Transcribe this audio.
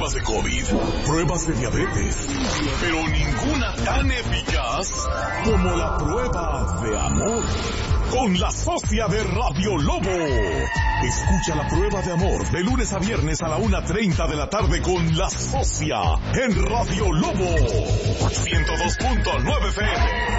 pruebas de COVID, pruebas de diabetes, pero ninguna tan eficaz como la prueba de amor. Con la socia de Radio Lobo. Escucha la prueba de amor de lunes a viernes a la 1:30 de la tarde con la socia en Radio Lobo 102.9 FM.